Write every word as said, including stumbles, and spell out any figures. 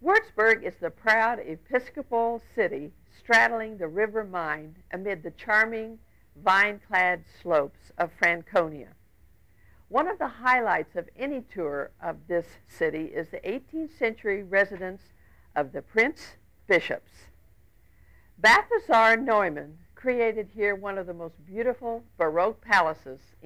Würzburg is the proud Episcopal city straddling the River Main amid the charming vine-clad slopes of Franconia. One of the highlights of any tour of this city is the eighteenth century residence of the Prince Bishops. Balthasar Neumann created here one of the most beautiful Baroque palaces